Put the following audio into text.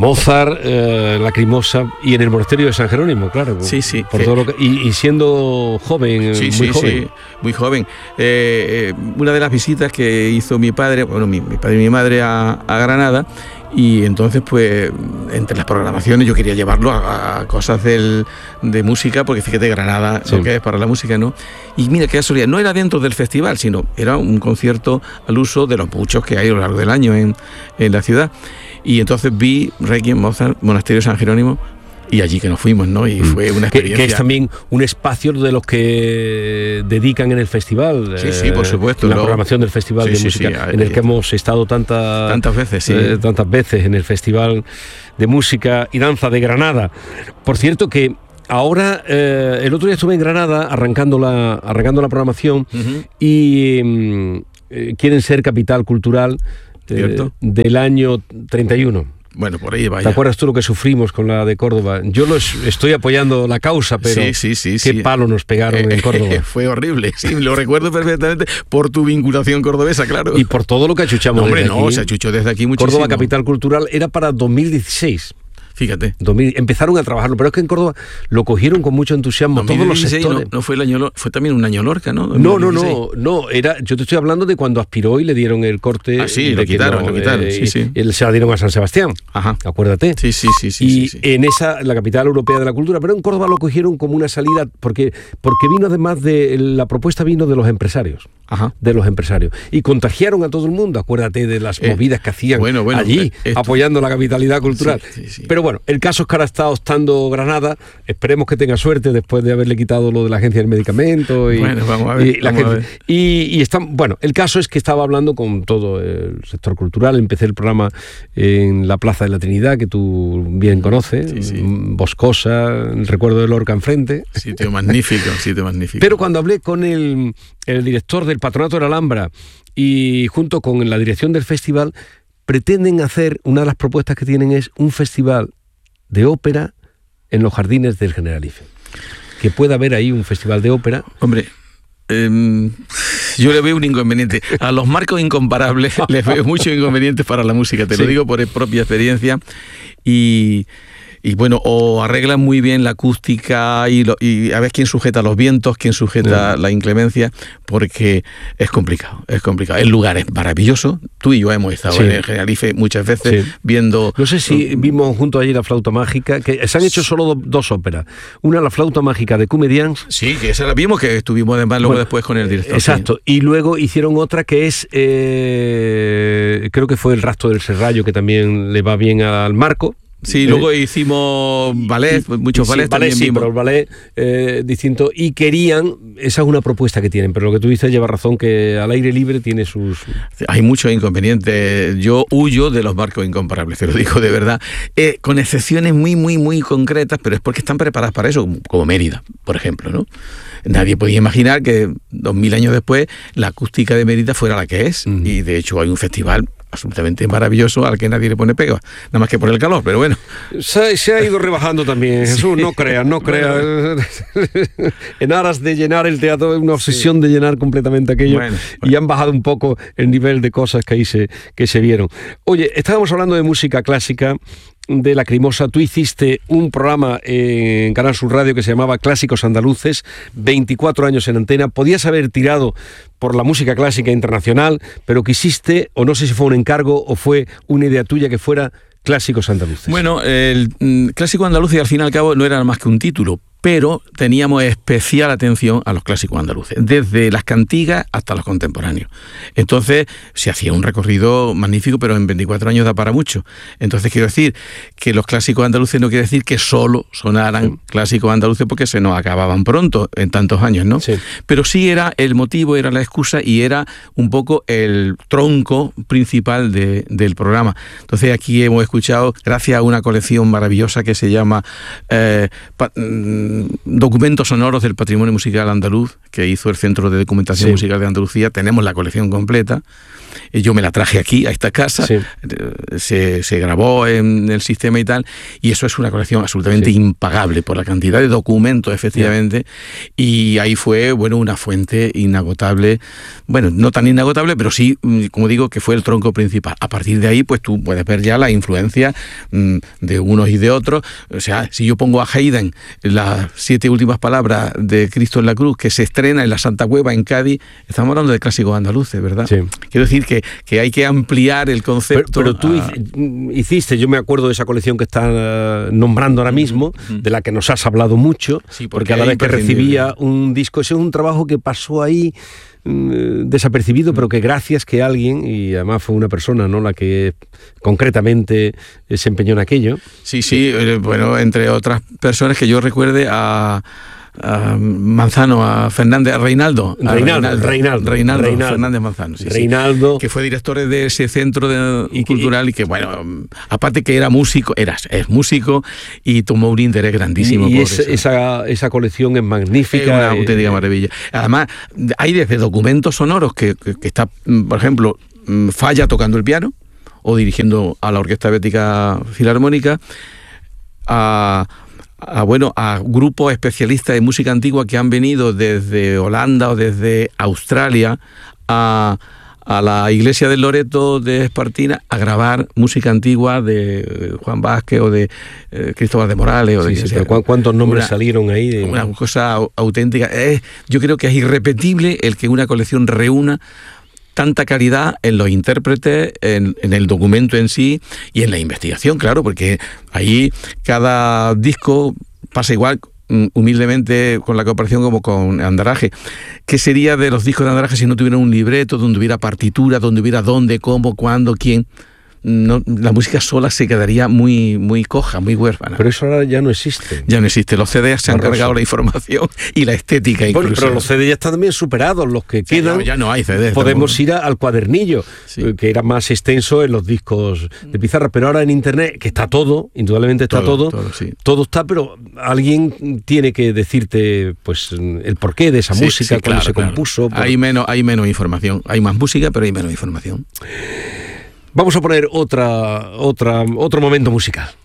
Mozart, Lacrimosa y en el monasterio de San Jerónimo, claro. Sí, sí. Por todo lo que, y siendo joven, muy joven. Sí, muy joven. Una de las visitas que hizo mi padre, mi padre y mi madre a Granada, y entonces pues entre las programaciones yo quería llevarlo a cosas de música, porque fíjate, Granada, lo que es para la música, ¿no? Y mira qué casualidad, no era dentro del festival, sino era un concierto al uso de los muchos que hay a lo largo del año en la ciudad. Y entonces vi Requiem, Mozart, Monasterio de San Jerónimo, y allí que nos fuimos, ¿no? Y fue una experiencia. Que es también un espacio de los que dedican en el festival. Sí, por supuesto. La programación del Festival de Música, en el que hemos estado tantas veces en el Festival de Música y Danza de Granada. Por cierto que ahora, el otro día estuve en Granada arrancando la programación, y quieren ser capital cultural del año 31. Bueno, por ahí vaya. ¿Te acuerdas tú lo que sufrimos con la de Córdoba? Yo estoy apoyando la causa, pero qué palo nos pegaron en Córdoba. Fue horrible, sí, lo recuerdo perfectamente por tu vinculación cordobesa, claro. Y por todo lo que achuchamos desde aquí. Se achuchó desde aquí muchísimo. Córdoba Capital Cultural era para 2016. Fíjate. Empezaron a trabajarlo, pero es que en Córdoba lo cogieron con mucho entusiasmo todos los sectores. No fue el año, fue también un año Lorca, ¿no? No, yo te estoy hablando de cuando aspiró y le dieron el corte. Ah, sí, lo quitaron. Sí. Se la dieron a San Sebastián. Ajá. Acuérdate. Sí. En esa, la capital europea de la cultura, pero en Córdoba lo cogieron como una salida, porque vino además la propuesta vino de los empresarios. Ajá. De los empresarios. Y contagiaron a todo el mundo, acuérdate de las movidas que hacían allí, apoyando la capitalidad cultural. Sí. Pero bueno, el caso es que ahora está optando Granada, esperemos que tenga suerte después de haberle quitado lo de la Agencia del Medicamento. Vamos a ver. Y están, bueno, el caso es que estaba hablando con todo el sector cultural, empecé el programa en la Plaza de la Trinidad, que tú bien conoces, boscosa, el recuerdo de Lorca enfrente. Sitio magnífico. Pero cuando hablé con el director del Patronato de la Alhambra y junto con la dirección del festival, pretenden hacer, una de las propuestas que tienen es un festival de ópera en los jardines del Generalife. Que pueda haber ahí un festival de ópera. Hombre, yo le veo un inconveniente. A los marcos incomparables les veo muchos inconvenientes para la música, te lo digo por propia experiencia. Y bueno, o arreglan muy bien la acústica y a ver quién sujeta los vientos, quién sujeta la inclemencia, porque es complicado. El lugar es maravilloso. Tú y yo hemos estado en el Generalife muchas veces viendo... No sé si vimos junto allí la Flauta Mágica, que se han hecho solo dos óperas. Una, la Flauta Mágica de Comedians. Sí, que esa la vimos, que estuvimos además luego después con el director. Exacto. Y luego hicieron otra que es, creo que fue El Rastro del Serrallo, que también le va bien al Marco. Sí, luego hicimos ballet, muchos ballets también vimos. Pero el ballet distinto, y querían, esa es una propuesta que tienen, pero lo que tú dices lleva razón, que al aire libre tiene sus... Hay muchos inconvenientes, yo huyo de los marcos incomparables, te lo digo de verdad, con excepciones muy concretas, pero es porque están preparadas para eso, como Mérida, por ejemplo, ¿no? Nadie podía imaginar que 2000 años después la acústica de Mérida fuera la que es, y de hecho hay un festival absolutamente maravilloso al que nadie le pone pega, nada más que por el calor, pero bueno. Se ha ido rebajando también, Jesús, no creas. En aras de llenar el teatro, es una obsesión de llenar completamente aquello, y han bajado un poco el nivel de cosas que ahí se vieron. Oye, estábamos hablando de música clásica, de Lacrimosa. Tú hiciste un programa en Canal Sur Radio que se llamaba Clásicos Andaluces, 24 años en antena. Podías haber tirado por la música clásica internacional, pero quisiste, o no sé si fue un encargo o fue una idea tuya, que fuera Clásicos Andaluces. Bueno, el Clásico Andaluces al fin y al cabo no era más que un título, pero teníamos especial atención a los clásicos andaluces, desde las cantigas hasta los contemporáneos. Entonces se hacía un recorrido magnífico, pero en 24 años da para mucho. Entonces quiero decir que los clásicos andaluces no quiere decir que solo sonaran clásicos andaluces, porque se nos acababan pronto en tantos años, ¿no? Sí. Pero sí era el motivo, era la excusa y era un poco el tronco principal del programa. Entonces aquí hemos escuchado, gracias a una colección maravillosa que se llama documentos sonoros del patrimonio musical andaluz que hizo el Centro de Documentación Musical de Andalucía. Tenemos la colección completa. Yo me la traje aquí, a esta casa, se grabó en el sistema y tal, y eso es una colección absolutamente impagable por la cantidad de documentos, efectivamente, y ahí fue, bueno, una fuente inagotable, bueno, no tan inagotable, pero sí, como digo, que fue el tronco principal. A partir de ahí, pues tú puedes ver ya la influencia de unos y de otros. O sea, si yo pongo a Haydn las 7 últimas palabras de Cristo en la Cruz, que se estrena en la Santa Cueva en Cádiz, estamos hablando de clásicos andaluces, ¿verdad? Sí. Quiero decir que hay que ampliar el concepto. Pero tú hiciste, yo me acuerdo de esa colección que estás nombrando ahora mismo, de la que nos has hablado mucho, porque a la vez que recibía un disco, ese es un trabajo que pasó ahí desapercibido, pero que gracias que alguien, y además fue una persona, ¿no?, la que concretamente se empeñó en aquello. Sí, bueno, entre otras personas que yo recuerde a Manzano, a Fernández, a Reinaldo Fernández Manzano, Reinaldo, que fue director de ese centro cultural y que, bueno, aparte que era músico, es músico y tomó un interés grandísimo. Y esa colección es magnífica, es una auténtica maravilla. Además, hay desde documentos sonoros que está, por ejemplo, Falla tocando el piano o dirigiendo a la Orquesta Bética Filarmónica, a grupos especialistas de música antigua que han venido desde Holanda o desde Australia a la iglesia del Loreto de Espartina a grabar música antigua de Juan Vázquez o de Cristóbal de Morales. Pero ¿cuántos nombres salieron ahí? Una cosa auténtica. Yo creo que es irrepetible el que una colección reúna tanta calidad en los intérpretes, en el documento en sí y en la investigación, claro, porque ahí cada disco pasa igual, humildemente, con la cooperación como con Andaraje. ¿Qué sería de los discos de Andaraje si no tuviera un libreto, donde hubiera partitura, donde hubiera dónde, cómo, cuándo, quién? No, la música sola se quedaría muy, muy coja, muy huérfana. Pero eso ahora ya no existe. Ya no existe. Los CDs se han cargado la información y la estética incluso. Bueno, pero los CDs ya están también superados. Los que quedan, ya no hay CDs. Podemos ir al cuadernillo, que era más extenso en los discos de pizarra. Pero ahora en Internet, que está todo, indudablemente está todo está, pero alguien tiene que decirte pues el porqué de esa música, cuándo se compuso. Hay menos información. Hay más música, pero hay menos información. Vamos a poner otro momento musical.